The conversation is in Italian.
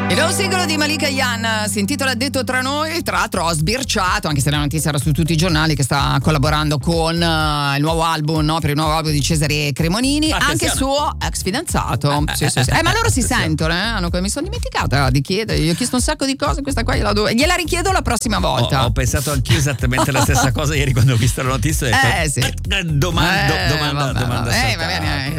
Il nuovo singolo di Malika Yan si intitola Detto tra noi, tra l'altro ho sbirciato, anche se la notizia era su tutti i giornali, che sta collaborando con il nuovo album, no? Per il nuovo album di Cesare Cremonini, anche suo ex fidanzato. Sì. Ma loro si sentono, mi sono dimenticata di chiedere, gli ho chiesto un sacco di cose, questa qua gliela richiedo la prossima volta. Ho pensato anch'io esattamente la stessa cosa ieri quando ho visto la notizia. Ho detto, sì. Domanda va bene.